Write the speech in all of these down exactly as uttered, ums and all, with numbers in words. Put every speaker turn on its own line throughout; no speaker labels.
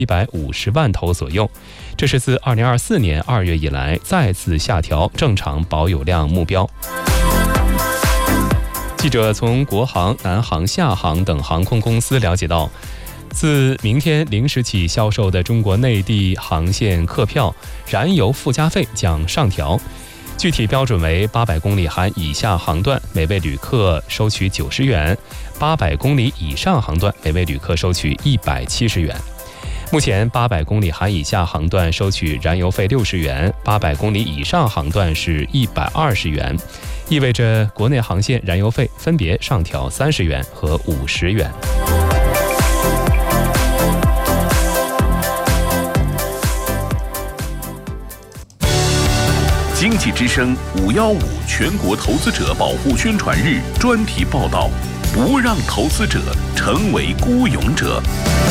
一百五十万头左右，这是自二零二四年二月以来再次下调正常保有量目标。记者从国航、南航、厦航等航空公司了解到，自明天零时起销售的中国内地航线客票燃油附加费将上调，具体标准为八百公里含以下航段每位旅客收取九十元，八百公里以上航段每位旅客收取一百七十元。目前八百公里含以下航段收取燃油费六十元，八百公里以上航段是一百二十元，意味着国内航线燃油费分别上调三十元和五十元。
经济之声五一五全国投资者保护宣传日专题报道，不让投资者成为孤勇者。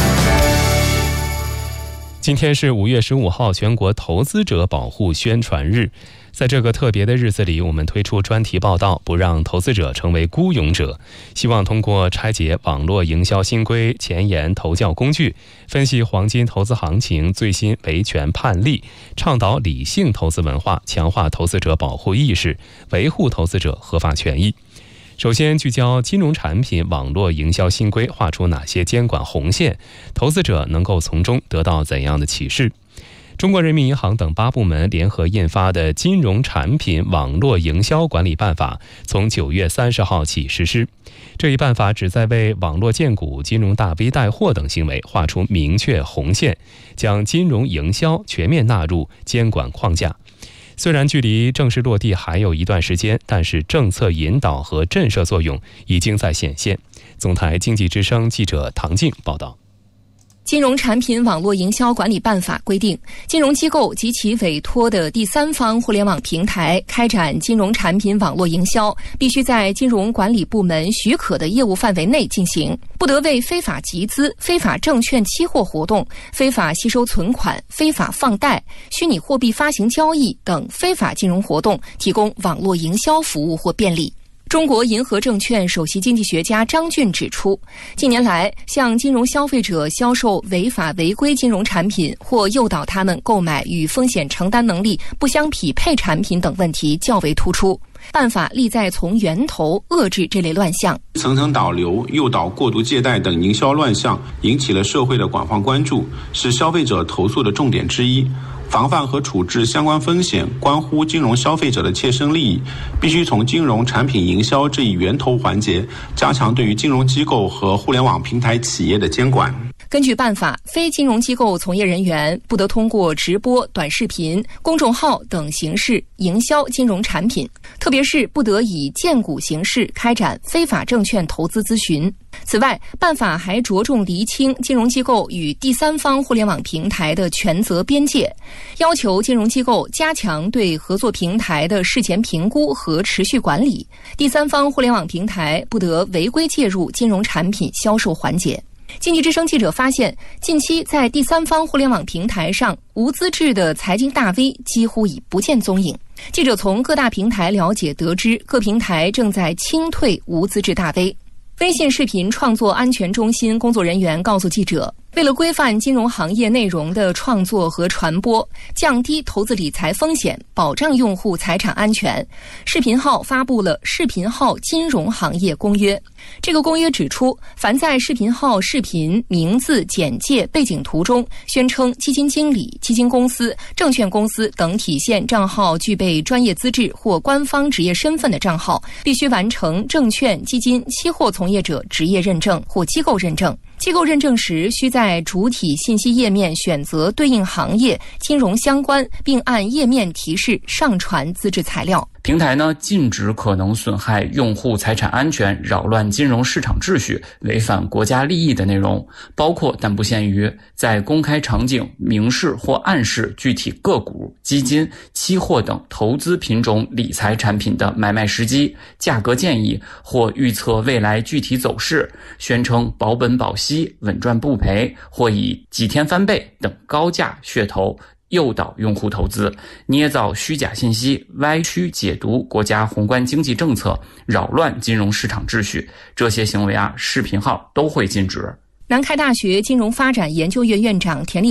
今天是五月十五号，全国投资者保护宣传日。在这个特别的日子里，我们推出专题报道，不让投资者成为孤勇者，希望通过拆解网络营销新规、前沿投教工具，分析黄金投资行情最新维权判例，倡导理性投资文化，强化投资者保护意识，维护投资者合法权益。首先聚焦金融产品网络营销新规划出哪些监管红线，投资者能够从中得到怎样的启示。中国人民银行等八部门联合印发的《金融产品网络营销管理办法》从九月三十号起实施。这一办法旨在为网络荐股、金融大 V 带货等行为画出明确红线，将金融营销全面纳入监管框架。虽然距离正式落地还有一段时间，但是政策引导和震慑作用已经在显现。总台经济之声记者唐静报道。
金融产品网络营销管理办法规定，金融机构及其委托的第三方互联网平台开展金融产品网络营销，必须在金融管理部门许可的业务范围内进行，不得为非法集资、非法证券期货活动、非法吸收存款、非法放贷、虚拟货币发行交易等非法金融活动提供网络营销服务或便利。中国银河证券首席经济学家张俊指出，近年来向金融消费者销售违法违规金融产品或诱导他们购买与风险承担能力不相匹配产品等问题较为突出。办法力在从源头遏制这类乱象。
层层导流、诱导过度借贷等营销乱象引起了社会的广泛关注，是消费者投诉的重点之一。防范和处置相关风险关乎金融消费者的切身利益，必须从金融产品营销这一源头环节加强对于金融机构和互联网平台企业的监管。
根据办法，非金融机构从业人员不得通过直播、短视频、公众号等形式营销金融产品，特别是不得以荐股形式开展非法证券投资咨询。此外，办法还着重厘清金融机构与第三方互联网平台的权责边界，要求金融机构加强对合作平台的事前评估和持续管理，第三方互联网平台不得违规介入金融产品销售环节。经济之声记者发现，近期在第三方互联网平台上，无资质的财经大 V 几乎已不见踪影。记者从各大平台了解得知，各平台正在清退无资质大 V。微信视频创作安全中心工作人员告诉记者，为了规范金融行业内容的创作和传播，降低投资理财风险，保障用户财产安全，视频号发布了《视频号金融行业公约》。这个公约指出，凡在视频号视频、名字、简介、背景图中宣称基金经理、基金公司、证券公司等体现账号具备专业资质或官方职业身份的账号，必须完成证券、基金、期货从业者职业认证或机构认证。机构认证时，需在主体信息页面选择对应行业、金融相关，并按页面提示上传资质材料。
平台呢，禁止可能损害用户财产安全、扰乱金融市场秩序、违反国家利益的内容，包括但不限于在公开场景明示或暗示具体个股、基金、期货等投资品种理财产品的买卖时机、价格建议或预测未来具体走势，宣称保本保息、稳赚不赔或以几天翻倍等高价噱头诱导用户投资，捏造虚假信息，歪曲解读国家宏观经济政策，扰乱金融市场秩序，这些行为啊，视频号都会禁止。
南开大学金融发展研究院院长田立